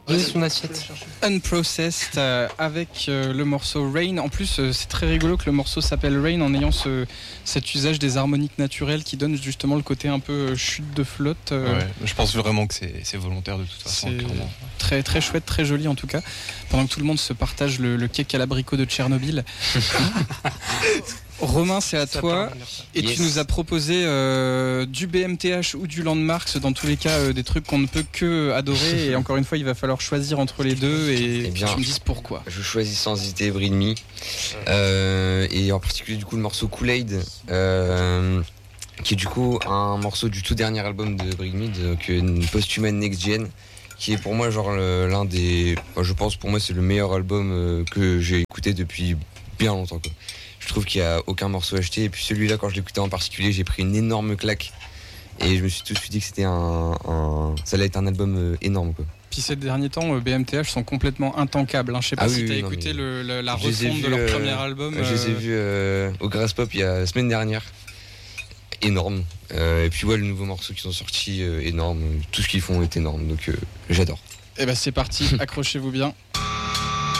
son assiette. Unprocessed avec le morceau Rain. En plus, c'est très rigolo que le morceau s'appelle Rain en ayant cet usage des harmoniques naturelles qui donne justement le côté un peu chute de flotte. Ouais, je pense vraiment que c'est volontaire de toute façon. C'est très, très chouette, très joli en tout cas. Pendant que tout le monde se partage le cake à l'abricot de Tchernobyl. Romain, c'est à toi. Et tu nous as proposé du BMTH ou du Landmarks, dans tous les cas des trucs qu'on ne peut que adorer. Et encore une fois, il va falloir choisir entre les deux et que tu me dises pourquoi. Je choisis sans hésiter Breed Me. Et en particulier du coup le morceau Kool-Aid, qui est du coup un morceau du tout dernier album de Breed Me, donc Posthuman Next Gen, qui est pour moi genre l'un des... je pense pour moi c'est le meilleur album que j'ai écouté depuis bien longtemps quoi. Je trouve qu'il n'y a aucun morceau acheté. Et puis celui-là, quand je l'écoutais en particulier, j'ai pris une énorme claque. Et je me suis tout de suite dit que c'était ça allait être un album énorme, quoi. Puis ces derniers temps, BMTH sont complètement intankables. Je sais pas si t'as écouté la refonte de leur premier album. Je les ai vus au Graspop il y a la semaine dernière. Énorme. Et puis le nouveau morceau qui sont sortis, énorme. Tout ce qu'ils font est énorme. Donc j'adore. Et c'est parti, accrochez-vous bien.